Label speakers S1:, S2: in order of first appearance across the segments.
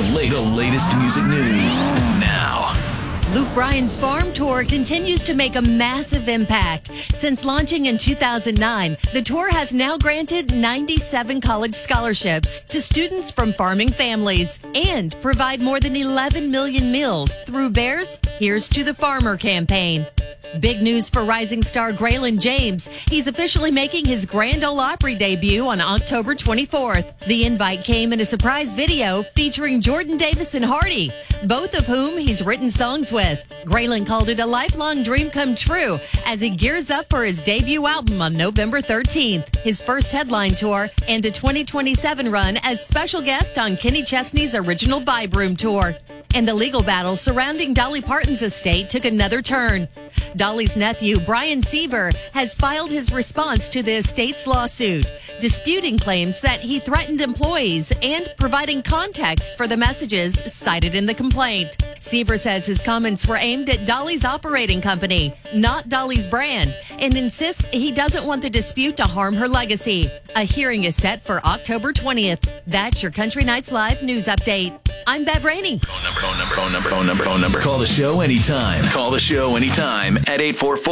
S1: The latest music news now.
S2: Luke Bryan's Farm Tour continues to make a massive impact. Since launching in 2009, the tour has now granted 97 college scholarships to students from farming families and provide more than 11 million meals through Bears Here's to the Farmer campaign. Big news for rising star Graylin James. He's officially making his Grand Ole Opry debut on October 24th. The invite came in a surprise video featuring Jordan Davis and Hardy, both of whom he's written songs with. Graylin called it a lifelong dream come true as he gears up for his debut album on November 13th, his first headline tour, and a 2027 run as special guest on Kenny Chesney's original Vibe Room tour. And the legal battle surrounding Dolly Parton's estate took another turn. Dolly's nephew, Brian Seaver, has filed his response to the estate's lawsuit, disputing claims that he threatened employees and providing context for the messages cited in the complaint. Seaver says his comments were aimed at Dolly's operating company, not Dolly's brand, and insists he doesn't want the dispute to harm her legacy. A hearing is set for October 20th. That's your Country Nights Live news update. I'm Bev Rainey.
S1: Phone number. Call the show anytime. Call the show anytime at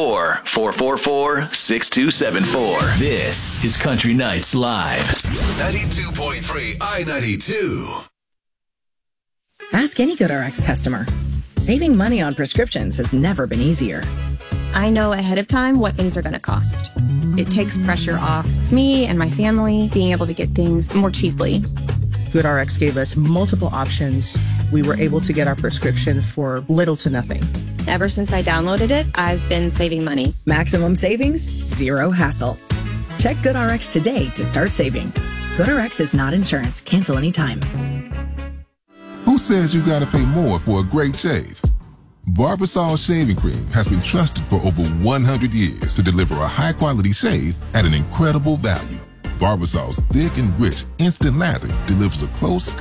S1: 844-444-6274. This is Country Nights Live.
S3: 92.3 I-92.
S4: Ask any GoodRx customer. Saving money on prescriptions has never been easier.
S5: I know ahead of time what things are going to cost. It takes pressure off me and my family being able to get things more cheaply.
S6: GoodRx gave us multiple options. We were able to get our prescription for little to nothing.
S5: Ever since I downloaded it, I've been saving money.
S4: Maximum savings, zero hassle. Check GoodRx today to start saving. GoodRx is not insurance. Cancel anytime.
S7: Who says you gotta pay more for a great shave? Barbasol Shaving Cream has been trusted for over 100 years to deliver a high-quality shave at an incredible value. Barbasol's thick and rich instant lather delivers a close,